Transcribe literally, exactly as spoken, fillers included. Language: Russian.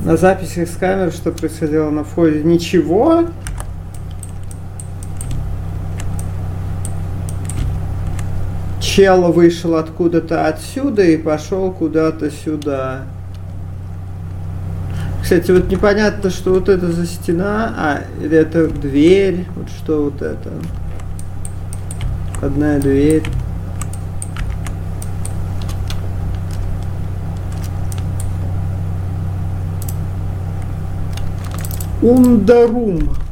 На записях с камер, что происходило на входе? Ничего. Чел вышел откуда-то отсюда и пошел куда-то сюда. Кстати, вот непонятно, что вот это за стена, а, или это дверь, вот что вот это. Одна дверь. Ундарум.